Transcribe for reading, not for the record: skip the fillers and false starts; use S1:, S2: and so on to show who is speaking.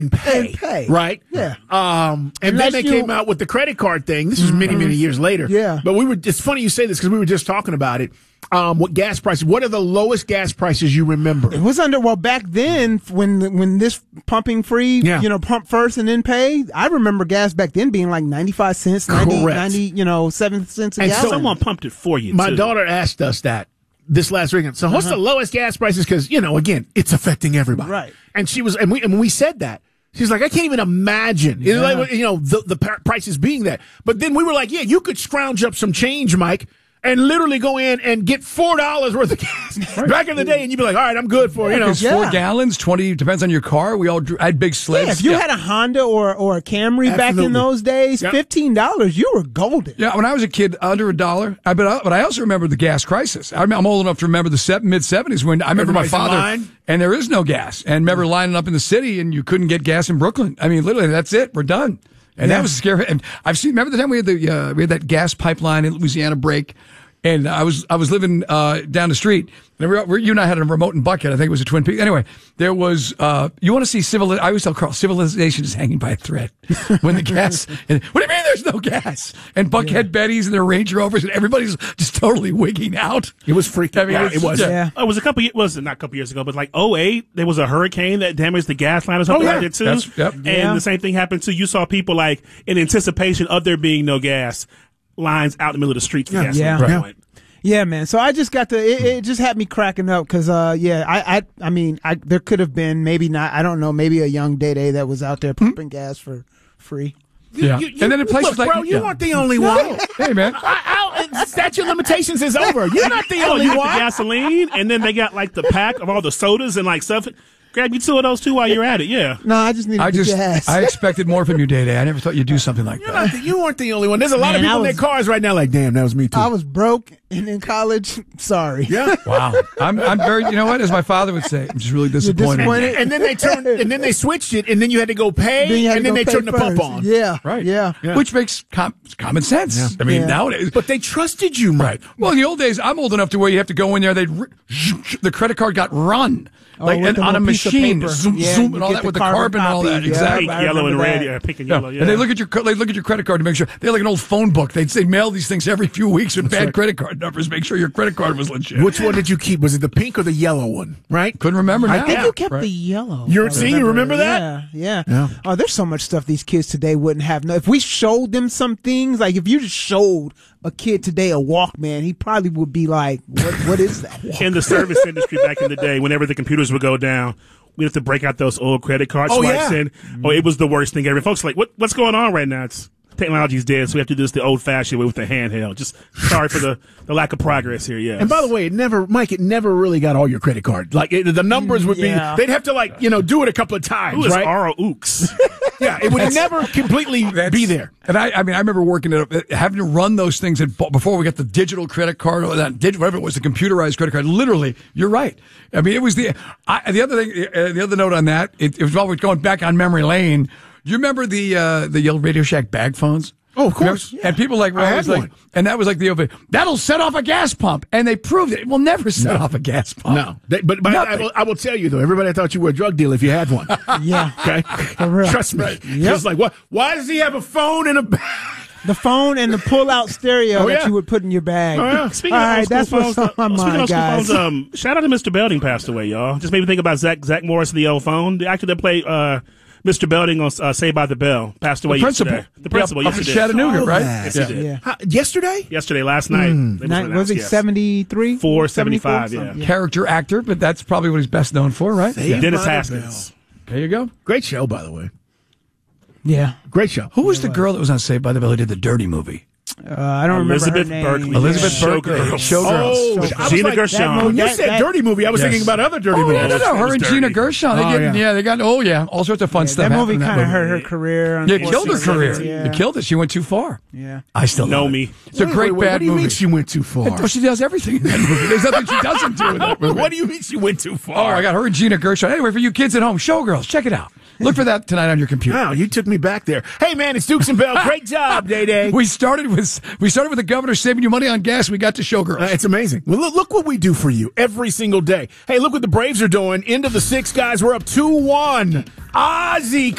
S1: pay. Right?
S2: Yeah.
S1: And then they came out with the credit card thing. This was many, many years later.
S2: Yeah.
S1: But it's funny you say this because we were just talking about it. What gas prices, what are the lowest gas prices you remember?
S2: It was back then when this pumping free, pump first and then pay. I remember gas back then being like 95 cents, 90, 7 cents a gallon.
S3: So someone pumped it for you,
S1: My daughter asked us that this last weekend. So what's the lowest gas prices? Because, again, it's affecting everybody.
S2: Right.
S1: And she was, and when we said that, she's like, I can't even imagine, the prices being that. But then we were like, yeah, you could scrounge up some change, Mike, and literally go in and get $4 worth of gas back in the day, and you'd be like, all right, I'm good for,
S4: 4 gallons, 20, depends on your car. We all had big sleds.
S2: Yeah, if you had a Honda or a Camry back in those days, $15, you were golden.
S4: Yeah, when I was a kid, under $1. But I also remember the gas crisis. I'm old enough to remember the mid-'70s when I remember my father, and there is no gas. And remember lining up in the city, and you couldn't get gas in Brooklyn. I mean, literally, that's it. We're done. And that was scary. And remember the time we had that gas pipeline in Louisiana break, and I was living down the street. And you and I had a remote in Buckhead. I think it was a Twin Peaks. Anyway, there was you want to see I always tell Carl, civilization is hanging by a thread. When the gas, what do you mean there's no gas? And Buckhead Bettys and their Range Rovers and everybody's just totally wigging out.
S1: It was freaking. It was.
S3: Yeah. It was a couple. Not a couple years ago, but like 2008, there was a hurricane that damaged the gas line or something like that too. And the same thing happened too. You saw people like in anticipation of there being no gas, lines out in the middle of the streets for gas.
S2: Yeah, man. So I just got it just had me cracking up because, I mean, there could have been maybe not, I don't know, maybe a young Day that was out there pumping gas for free.
S4: Yeah. And then in places like,
S1: bro, you weren't the only one.
S4: Hey, man.
S1: Statute of limitations is over. You're not the only one.
S3: The gasoline, and then they got like the pack of all the sodas and like stuff. Grab you 2 of those too while you're at it. Yeah.
S2: No, I just needed gas.
S4: I expected more from you, Day. I never thought you'd do something like that.
S1: You weren't the only one. There's a lot of people in their cars right now like, damn, that was me too.
S2: I was broke and in college. Sorry.
S1: Yeah.
S4: Wow. I'm very, you know what, as my father would say, I'm just really disappointed.
S1: And then they switched it, and then you had to go pay, and then they turned the pump on.
S2: Yeah.
S4: Right.
S2: Yeah.
S4: Which makes common sense. Yeah. I mean, nowadays.
S1: But they trusted you, Mike.
S4: Right. Well, in the old days, I'm old enough to where you have to go in there, the credit card got run. And on a machine, zoom, and all that with the carbon and all that. Exactly.
S3: Pink, yellow, and red. Yeah, pink and yellow. Yeah.
S4: And they look at your credit card to make sure they have like an old phone book. They'd say mail these things every few weeks with bad credit card numbers. Make sure your credit card was legit.
S1: Which one did you keep? Was it the pink or the yellow one? Right?
S4: Couldn't remember. Now.
S2: I think you kept the yellow.
S1: You remember that?
S2: Yeah. Oh, there's so much stuff these kids today wouldn't have. If we showed them some things, like if you just showed a kid today a Walkman, he probably would be like, what is that?
S3: In the service industry back in the day, whenever the computers would go down, we'd have to break out those old credit card swipes in. It was the worst thing ever. Folks are like, what's going on right now? Technology's dead, so we have to do this the old-fashioned way with the handheld. Just sorry for the lack of progress here, yeah.
S1: And by the way, it never really got all your credit card. Like, the numbers would be, they'd have to, do it a couple of times, right?
S3: R-O-Ooks.
S1: Yeah, it would never completely be there.
S4: And I remember working having to run those things before we got the digital credit card or whatever it was, the computerized credit card. Literally, you're right. I mean, it was the other note on that. It was while we're going back on memory lane. Do you remember the old Radio Shack bag phones?
S1: Oh, of course.
S4: Yeah. And people were always like, and that was like that'll set off a gas pump. And they proved it. It will never set off a gas pump.
S1: No. But I will tell you, though, everybody thought you were a drug dealer if you had one.
S2: Yeah.
S1: Okay?
S2: For real.
S1: Trust me. Yep. Just like, what? Why does he have a phone in a bag?
S2: The phone and the pull-out stereo that you would put in your bag.
S3: Oh, yeah. Speaking of old
S2: that's
S3: phones,
S2: what's on my mind, guys.
S3: Phones, shout out to Mr. Belding passed away, y'all. Just made me think about Zach Morris and the old phone. The actor that played Mr. Belding on Saved by the Bell passed away yesterday. The principal yesterday.
S4: Chattanooga, right?
S3: Yes, he did.
S1: Yeah. Yesterday?
S3: Yesterday, last night.
S2: Was he 73?
S3: 475, yeah.
S4: Character actor, but that's probably what he's best known for, right?
S3: Dennis Haskins.
S4: There you go.
S1: Great show, by the way.
S2: Yeah.
S1: Great show.
S4: Who was the girl that was on Saved by the Bell who did the Dirty movie?
S2: I don't remember her name.
S4: Elizabeth Berkley. Showgirls.
S3: Gina Gershon.
S1: When you said dirty movie, I was thinking about other dirty movies.
S4: No. Her and Gina Gershon. They got all sorts of fun stuff.
S2: That movie kind of hurt her career.
S4: Yeah, it killed her career. It killed it. She went too far.
S2: Yeah.
S4: I still
S3: know me.
S4: It's a great bad movie.
S1: What do you mean she went too far?
S4: She does everything in that movie. There's nothing she doesn't do in that movie.
S1: What do you mean she went too far?
S4: Oh, I got her and Gina Gershon. Anyway, for you kids at home, Showgirls, check it out. Look for that tonight on your computer.
S1: Wow, you took me back there. Hey, man, it's Dukes and Bell. Great job, Day-Day.
S4: We started with the governor saving you money on gas. We got to Showgirls.
S1: It's amazing. Well, look what we do for you every single day. Hey, look what the Braves are doing. Into the 6th, guys. We're up 2-1. Ozzie